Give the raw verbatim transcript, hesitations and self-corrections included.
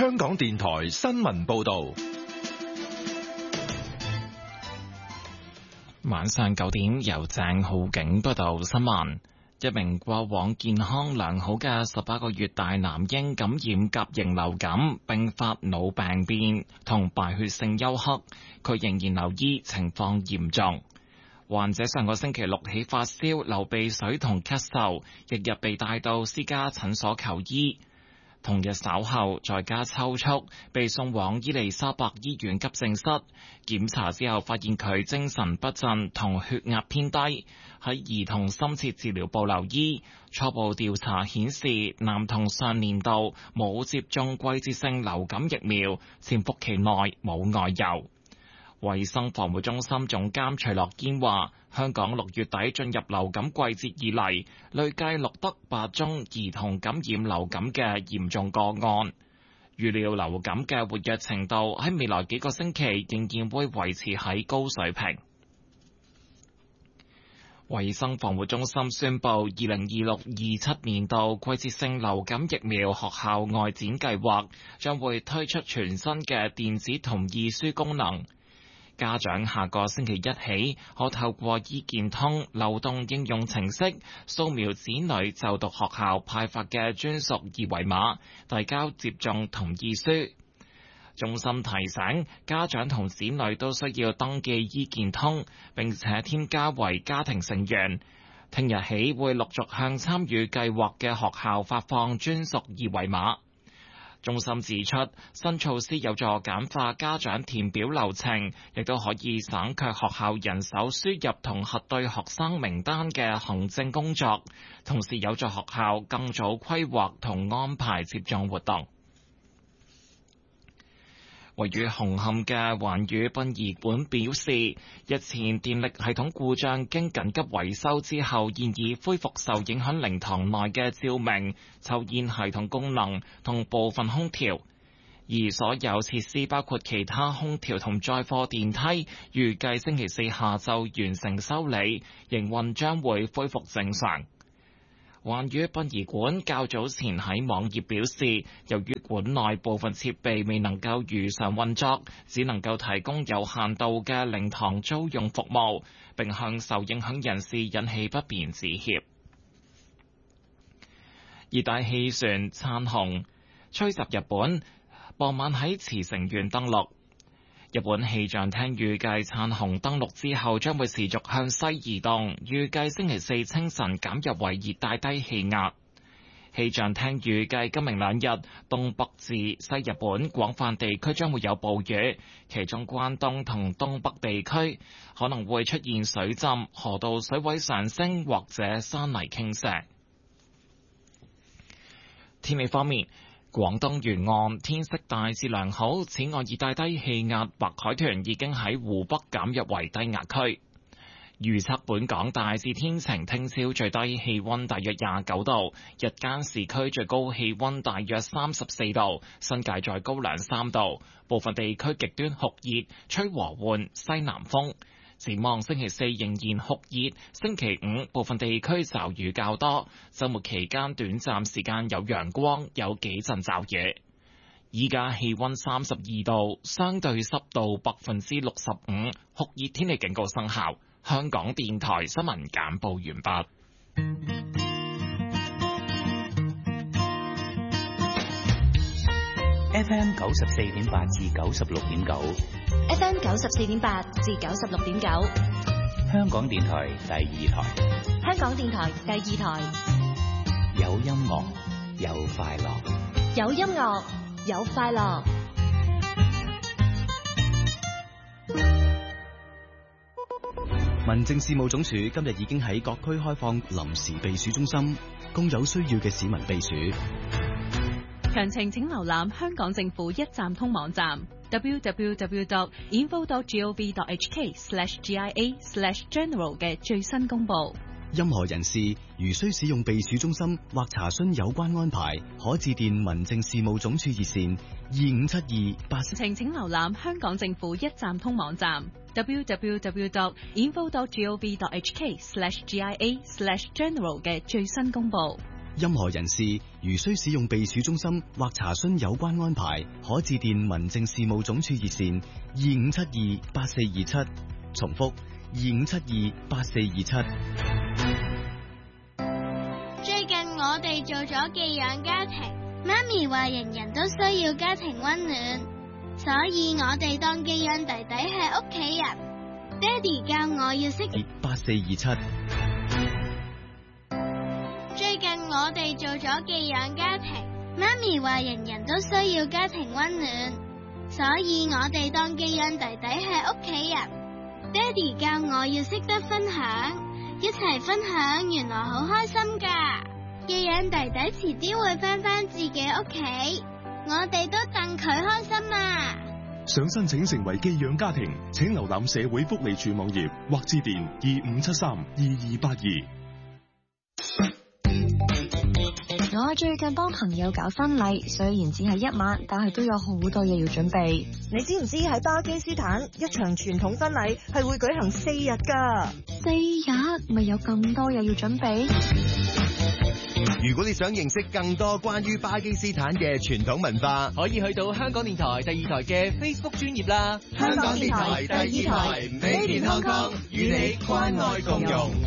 香港電台新聞報道。 晚上九點，由鄭浩景報道新聞。一名過往健康良好嘅十八個月大男嬰感染甲型流感，並發腦病變同敗血性休克，佢仍然留醫，情況嚴重。患者上個星期六起發燒、流鼻水同咳嗽，翌日被帶到私家診所求醫。同日稍後在家抽搐，被送往伊利沙伯醫院急症室檢查之後，發現佢精神不振同血壓偏低，喺兒童深切治療部留醫。初步調查顯示，男童上年度冇接種季節性流感疫苗，潛伏期內冇外遊。衛生防護中心總監徐樂堅話，香港六月底進入流感季節以嚟，累計錄得八宗兒童感染流感嘅嚴重個案。預料流感嘅活躍程度喺未來幾個星期仍然會維持喺高水平。衛生防護中心宣布，二零二六二七年度季節性流感疫苗學校外展計劃將會推出全新嘅電子同意書功能。家長下個星期一起可透過醫健通流動應用程式掃描子女就讀學校派發嘅專屬二維碼，遞交接種同意書。中心提醒家長同子女都需要登記醫健通，並且添加為家庭成員。聽日起會陸續向參與計劃嘅學校發放專屬二維碼。中心指出，新措施有助簡化家長填表流程，亦都可以省卻學校人手輸入同核對學生名單嘅行政工作，同時有助學校更早規劃同安排接種活動。位於紅磡嘅環宇殯儀館表示，日前電力系統故障經緊急維修之後，現已恢復受影響靈堂內嘅照明、抽煙系統功能同部分空調，而所有設施包括其他空調同載貨電梯，預計星期四下晝完成修理，營運將會恢復正常。環宇殯儀館較早前喺網頁表示，由於館內部分設備未能夠如常運作，只能夠提供有限度嘅靈堂租用服務，並向受影響人士引起不便致歉。熱帶氣旋燦紅吹襲日本，傍晚喺茨城縣登陸。日本氣象廳預計燦紅登陸之後將會持續向西移動，預計星期四清晨減弱為熱帶低氣壓。氣象廳預計今明兩日東北至西日本廣泛地區將會有暴雨，其中關東同東北地區可能會出現水浸、河道水位上升或者山泥傾瀉。天氣方面，廣東沿岸天色大致良好，此外熱帶低氣壓或海豚已經喺湖北減弱為低壓區。預測本港大致天晴，聽朝最低氣溫大約廿九度，日間市區最高氣溫大約三十四度，新界再高兩三度，部分地區極端酷熱，吹和緩西南風。展望星期四仍然酷熱，星期五部分地區驟雨較多，週末期間短暫時間有陽光，有幾陣驟雨。依家氣溫三十二度，相對濕度百分之六十五，酷熱天氣警告生效。香港電台新聞簡報完畢。 F M 九十四點八至九十六點九 ，F M 九十四點八至九十六點九， 香港電台第二台， 香港電台第二台， 有音樂，有快樂， 有音樂，有快樂。 民政事務總署今日已經喺各區開放臨時避暑中心，供有需要嘅市民避暑。 詳情請瀏覽香港政府一站通網站 double-u double-u double-u dot info dot gov dot h k slash g i a slash general 嘅最新公佈。 任何人士如需使用避暑中心或查詢有關安排，可致電民政事務總署熱線二五七二八。 詳情請瀏覽香港政府一站通網站 double-u double-u double-u dot info dot gov dot h k slash g i a slash general 嘅最新公佈。 任何人士如需使用避暑中心或查詢有關安排，可致電民政事務總署熱線二五七二八四二七。重複二五七二八四二七。 最近我哋做咗寄養家庭，媽咪話人人都需要家庭溫暖，所以我哋當寄養弟弟係屋企人。爹哋教我要識八四二七。 最近我哋做咗寄養家庭，媽咪話人人都需要家庭溫暖，所以我哋當寄養弟弟係屋企人。爹哋教我要識得分享，一齊分享原來好開心噶。寄養弟弟遲啲會返返自己屋企，我哋都戥佢開心啊！ 想申請成為寄養家庭，請瀏覽社會福利署網頁或致電二五七三二二八二。 我最近幫朋友搞婚禮，雖然只係一晚，但係都有好多嘢要準備。 你知唔知喺巴基斯坦一場傳統婚禮係會舉行四日㗎？ 四日咪有咁多嘢要準備？ 如果你想認識更多關於巴基斯坦嘅傳統文化， 可以去到香港電台第二台嘅 Facebook 專頁啦。 香港電台第二台，Made in Hong Kong，與你關愛共融。